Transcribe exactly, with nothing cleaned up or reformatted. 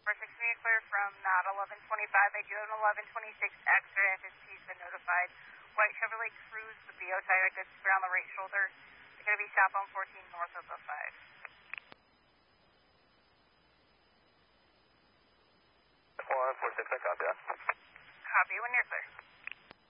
four six clear from not eleven twenty-five. I do have an eleven twenty-six extra if he's been notified. White Chevrolet Cruise with the O tire, good square on the right shoulder. They're going to be southbound fourteen north of the five. one four six, I copy that. Copy when you're clear.